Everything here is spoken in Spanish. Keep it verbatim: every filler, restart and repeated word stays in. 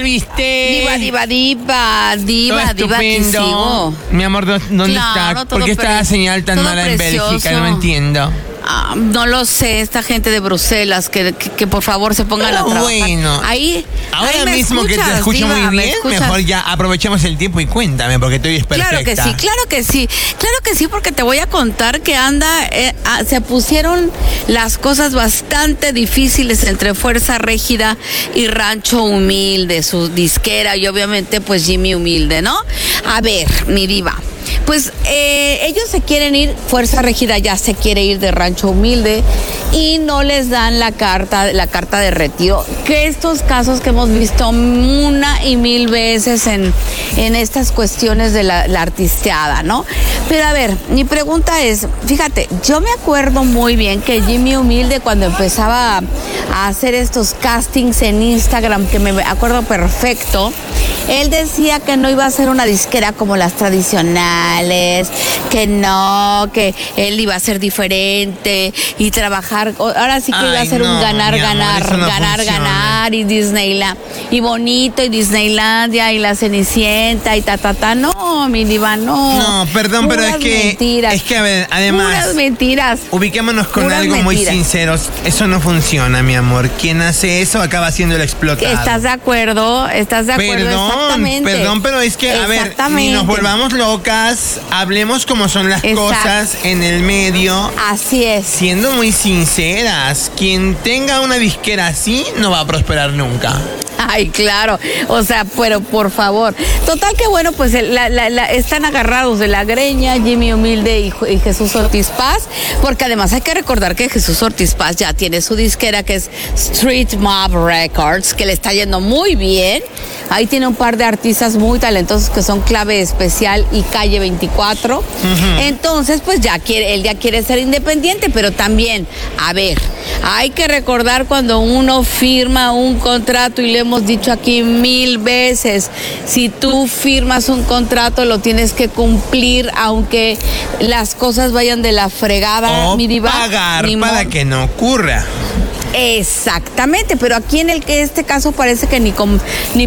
volviste? Diva, diva, diva, diva, Todo diva, aquí estupendo. sigo. Mi amor, ¿dó- ¿dónde Claro, está? todo ¿Por qué está la pre- señal tan todo mala en precioso. Bélgica? No entiendo. Ah, no lo sé, esta gente de Bruselas, que, que, que por favor se pongan Pero a trabajar. bueno. Ahí, Ahora ahí me mismo que te escuchas, escucho diva, muy ¿me bien, escuchas? mejor ya aprovechemos el tiempo y cuéntame, porque tú eres perfecta. Claro que sí, claro que sí, claro que sí, porque te voy a contar que anda, eh, ah, se pusieron las cosas bastante difíciles entre Fuerza Régida y Rancho Humilde, su disquera, y obviamente pues Jimmy Humilde, ¿no? A ver, mi diva. Pues eh, ellos se quieren ir, Fuerza Régida ya se quiere ir de Rancho Humilde y no les dan la carta, la carta de retiro. Que estos casos que hemos visto una y mil veces en, en estas cuestiones de la, la artisteada, ¿no? Pero a ver, mi pregunta es, fíjate, yo me acuerdo muy bien que Jimmy Humilde cuando empezaba a, a hacer estos castings en Instagram, que me acuerdo perfecto, él decía que no iba a ser una disquera como las tradicionales, que no, que él iba a ser diferente y trabajar, ahora sí que iba a Ay, ser no, un ganar, mi amor, ganar, eso no ganar, funciona. ganar, y Disneyland, y bonito, y Disneylandia, y la Cenicienta, y ta, ta, ta, no, mi diva, no. No, perdón, pero es Puras que, mentiras. es que, a ver, además, Puras mentiras. ubiquémonos con Puras algo muy mentiras. sinceros. Eso no funciona, mi amor. Quien hace eso acaba siendo el explotado. ¿Estás de acuerdo? ¿Estás de acuerdo? Perdón, Exactamente. perdón, pero es que, a ver, ni Exactamente. nos volvamos locas, hablemos como son las Exacto. cosas en el medio, Así es. siendo muy sinceras. Quien tenga una disquera así no va a prosperar nunca. Ay, claro. O sea, pero por favor. Total que bueno, pues la, la, la, están agarrados de la greña Jimmy Humilde y, y Jesús Ortiz Paz, porque además hay que recordar que Jesús Ortiz Paz ya tiene su disquera que es Street Mob Records, que le está yendo muy bien. Ahí tiene un par de artistas muy talentosos que son Clave Especial y Calle veinticuatro. Uh-huh. Entonces, pues ya quiere, él ya quiere ser independiente, pero también, a ver, hay que recordar cuando uno firma un contrato, y le hemos dicho aquí mil veces, si tú firmas un contrato lo tienes que cumplir aunque las cosas vayan de la fregada, O mi diva. pagar mi para mo- que no ocurra. Exactamente, pero aquí en el que este caso parece que ni con, ni